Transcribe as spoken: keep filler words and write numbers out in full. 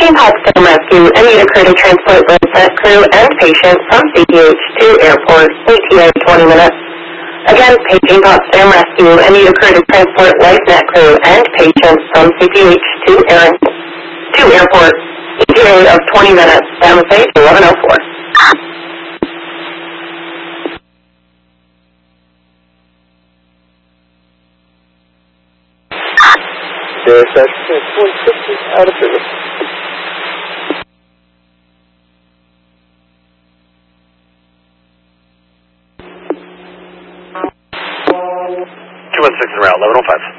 Paging Potsdam Rescue, I need a crew to transport LifeNet crew and patient from C P H to airport, E T A twenty minutes. Again, Paging Potsdam Rescue, I need a crew to transport LifeNet crew and patient from C P H to, air, to airport, E T A of twenty minutes, San Jose to eleven oh four. Yes, that's one fifty out of service. two one six en route, eleven oh five.